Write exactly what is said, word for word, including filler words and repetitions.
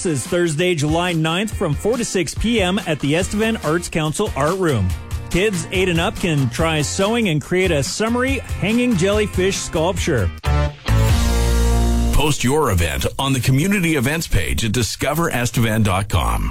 This is Thursday, July ninth from four to six p.m. at the Estevan Arts Council Art Room. Kids eight and up can try sewing and create a summery hanging jellyfish sculpture. Post your event on the community events page at discover estevan dot com.